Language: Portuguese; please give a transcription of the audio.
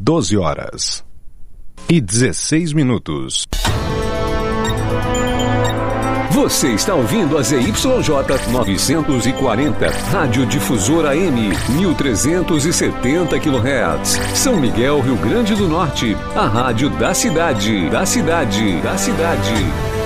12h16. Você está ouvindo a ZYJ 940, Rádio Difusora AM, 1370 kHz. São Miguel, Rio Grande do Norte, a rádio da cidade.